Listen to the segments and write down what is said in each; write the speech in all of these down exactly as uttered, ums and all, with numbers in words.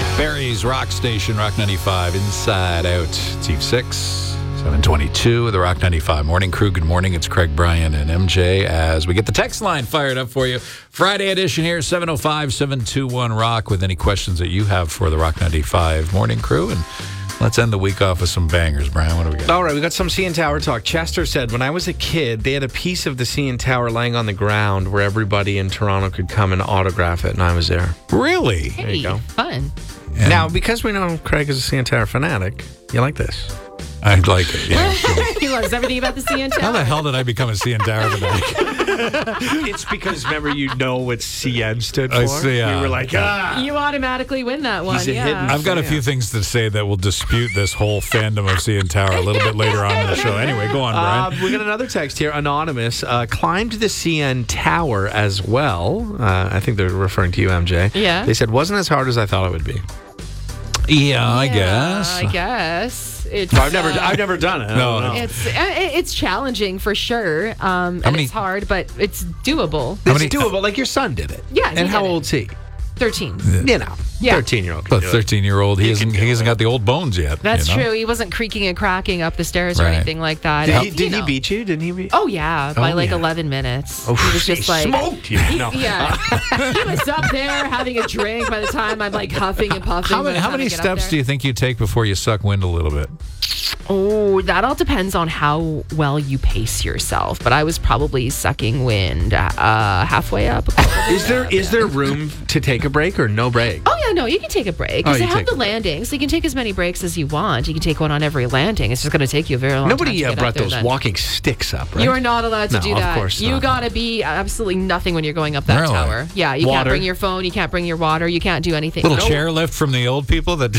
Barry's Rock Station, Rock ninety-five, Inside Out. It's Eve six, seven twenty-two, the Rock ninety-five Morning Crew. Good morning. It's Craig, Brian, and M J as we get the text line fired up for you. Friday edition here, seven oh five, seven two one, ROCK, with any questions that you have for the Rock ninety-five Morning Crew. And let's end the week off with some bangers, Brian. What do we got? All right, we got some C N Tower talk. Chester said, when I was a kid, they had a piece of the C N Tower laying on the ground where everybody in Toronto could come and autograph it, and I was there. Really? Hey, There you go. Fun. And Now, because we know Craig is a C N Tower fanatic, you like this? I'd like it, yeah. He loves everything about the C N Tower. How the hell did I become a C N Tower tonight? It's because, remember, you know what C N stood for? I see, yeah. You were like, ah! You automatically win that one. He's a yeah. hidden- I've got a few things to say that will dispute this whole fandom of C N Tower a little bit later on in the show. Anyway, go on, Brian. Uh, we got another text here. Anonymous uh, climbed the C N Tower as well. Uh, I think they're referring to you, M J. Yeah. They said, wasn't as hard as I thought it would be. yeah, I Yeah, guess. I guess. It's, I've never, uh, I've never done it. I No, don't know. no. It's uh, it's challenging for sure, um, and many- it's hard, but it's doable. How It's many- doable. Like your son did it. Yeah, he And how did it. old's he? Thirteen. You know, Yeah. thirteen-year-old. A thirteen-year-old, he hasn't, he hasn't got the old bones yet. That's you know? true. He wasn't creaking and cracking up the stairs or Right. anything like that. Did, Uh, he, you did he know. beat you? Didn't he beat? Oh yeah, by Oh, like yeah. eleven minutes. Oh, he was he just like smoked you. He- No. Yeah, he was up there having a drink. By the time I'm like huffing and puffing. How by many, the how time many I get up steps there. do you think you take before you suck wind a little bit? Oh, that all depends on how well you pace yourself. But I was probably sucking wind uh, halfway up. Is there is there room to take a break or no break? Oh yeah, no, you can take a break. Oh, Because you they have take the a break. landing, so you can take as many breaks as you want. You can take one on every landing. It's just going to take you a very long time. Nobody to uh, get brought up there those then. walking sticks up, right? You are not allowed to No, do of that. course You not. gotta be absolutely nothing when you're going up that Really? tower. Yeah, you can't Water. bring your phone. You can't bring your water. You can't do anything. Little no, chairlift from the old people that.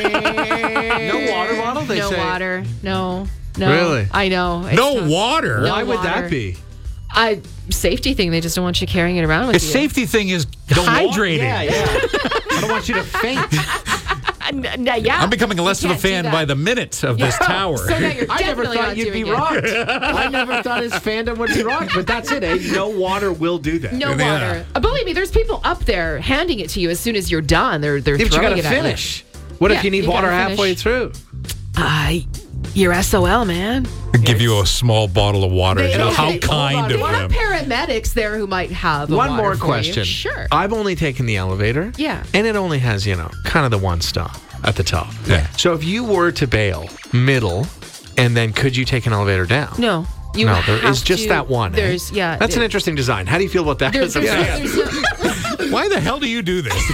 No water bottle? They no say. water. No. No. Really? I know. It's No tough. water. No Why would water. that be? I safety thing. They just don't want you carrying it around with The you. safety thing is hydrating. Yeah, yeah. I don't want you to faint. Uh, n- n- yeah. I'm becoming less You of a can't do fan that. by the minute of this Yeah. tower. So now you're I never definitely thought not you'd be doing it. rocked. I never thought his fandom would be rocked, but that's it. Eh? No water will do that. No Yeah. water. Uh, believe me, there's people up there handing it to you as soon as you're done. They're they're Yeah, but you throwing gotta it at finish. What Yeah, if you need you water gotta halfway finish. through? Uh, you're S O L, man. Give you a small bottle of water. They- How okay, kind hold on. of There are them. paramedics there who might have a One water more for question. You. Sure. I've only taken the elevator. Yeah. And it only has, you know, kind of the one stop at the top. Yeah. So if you were to bail middle, and then could you take an elevator down? No. You no, there have is just to- that one. eh? There's yeah. That's an there- interesting design. How do you feel about that? There's, there's, Yeah. there's no- Why the hell do you do this?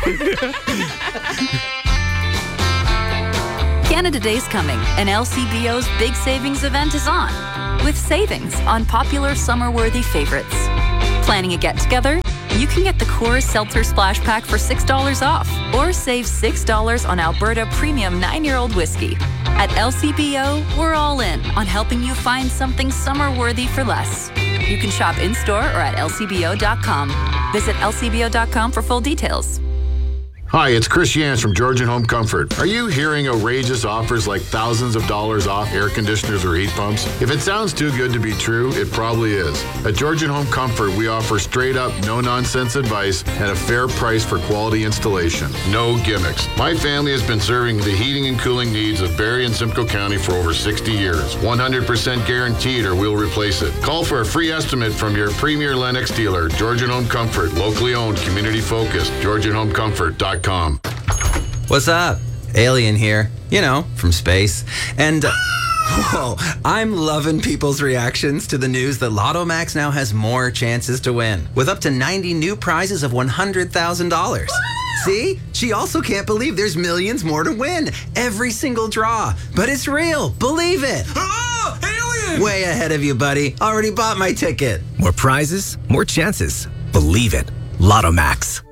Canada Day's coming, and L C B O's big savings event is on, with savings on popular summer-worthy favorites. Planning a get-together? You can get the Coors Seltzer Splash Pack for six dollars off, or save six dollars on Alberta Premium nine-year-old whiskey. At L C B O, we're all in on helping you find something summer-worthy for less. You can shop in-store or at L C B O dot com. Visit L C B O dot com for full details. Hi, it's Chris Yance from Georgian Home Comfort. Are you hearing outrageous offers like thousands of dollars off air conditioners or heat pumps? If it sounds too good to be true, it probably is. At Georgian Home Comfort, we offer straight up, no nonsense advice at a fair price for quality installation. No gimmicks. My family has been serving the heating and cooling needs of Barrie and Simcoe County for over sixty years. one hundred percent guaranteed or we'll replace it. Call for a free estimate from your premier Lennox dealer, Georgian Home Comfort, locally owned, community focused, georgian home comfort dot com. What's up? Alien here. You know, from space. And, uh, whoa, I'm loving people's reactions to the news that Lotto Max now has more chances to win, with up to ninety new prizes of one hundred thousand dollars. See? She also can't believe there's millions more to win. Every single draw. But it's real. Believe it. Oh, alien! Way ahead of you, buddy. Already bought my ticket. More prizes, more chances. Believe it. Lotto Max.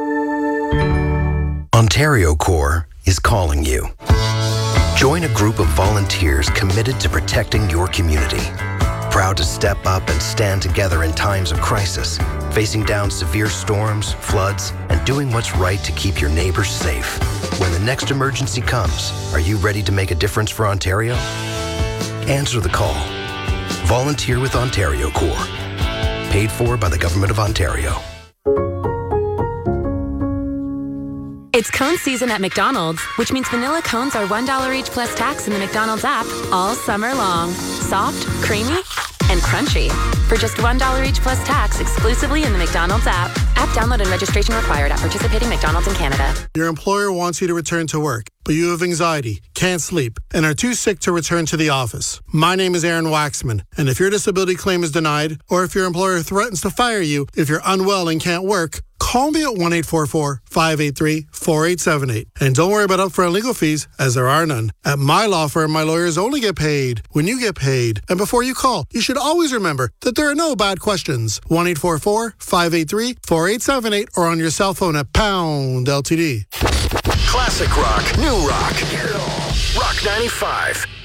Ontario Corps is calling you. Join a group of volunteers committed to protecting your community. Proud to step up and stand together in times of crisis, facing down severe storms, floods, and doing what's right to keep your neighbors safe. When the next emergency comes, are you ready to make a difference for Ontario? Answer the call. Volunteer with Ontario Corps. Paid for by the Government of Ontario. It's cone season at McDonald's, which means vanilla cones are one dollar each plus tax in the McDonald's app all summer long. Soft, creamy, and crunchy. For just one dollar each plus tax exclusively in the McDonald's app. App download and registration required at participating McDonald's in Canada. Your employer wants you to return to work, but you have anxiety, can't sleep, and are too sick to return to the office. My name is Aaron Waxman, and if your disability claim is denied, or if your employer threatens to fire you if you're unwell and can't work, call me at one eight four four, five eight three, four eight seven eight. And don't worry about upfront legal fees, as there are none. At my law firm, my lawyers only get paid when you get paid. And before you call, you should always remember that there are no bad questions. one eight four four, five eight three, four eight seven eight or on your cell phone at pound L T D. Classic rock, new rock. Rock ninety-five.